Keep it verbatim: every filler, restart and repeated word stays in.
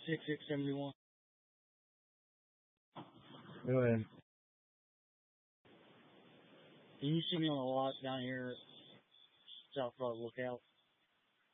six six seven one. Go ahead. Can you see me on the lot down here, South Florida Lookout?